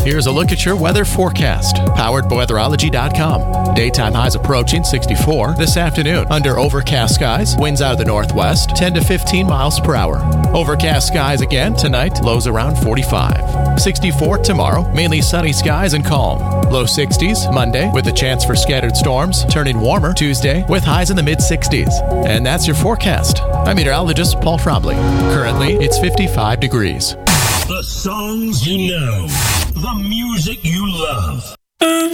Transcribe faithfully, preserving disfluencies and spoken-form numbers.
Here's a look at your weather forecast, powered by weatherology dot com. Daytime highs approaching sixty-four this afternoon. Under overcast skies, winds out of the northwest, ten to fifteen miles per hour. Overcast skies again tonight, lows around forty-five. sixty-four tomorrow, mainly sunny skies and calm. Low sixties Monday, with a chance for scattered storms, turning warmer Tuesday with highs in the mid-sixties. And that's your forecast. I'm meteorologist Paul Trombley. Currently, it's fifty-five degrees. The songs you know, the music you love.